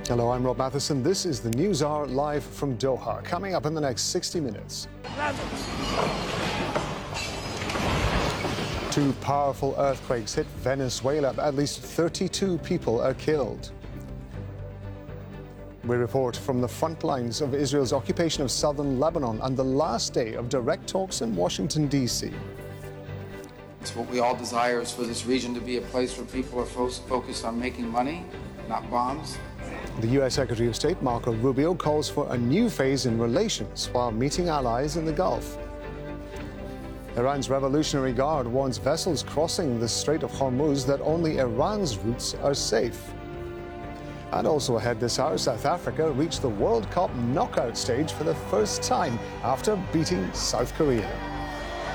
Hello, I'm Rob Matheson. This is the News Hour live from Doha. Coming up in the next 60 minutes. Two powerful earthquakes hit Venezuela. At least 32 people are killed. We report from the front lines of Israel's occupation of southern Lebanon and the last day of direct talks in Washington, D.C. It's what we all desire is for this region to be a place where people are focused on making money, not bombs. The U.S. Secretary of State Marco Rubio calls for a new phase in relations while meeting allies in the Gulf. Iran's Revolutionary Guard warns vessels crossing the Strait of Hormuz that only Iran's routes are safe. And also ahead this hour, South Africa reached the World Cup knockout stage for the first time after beating South Korea.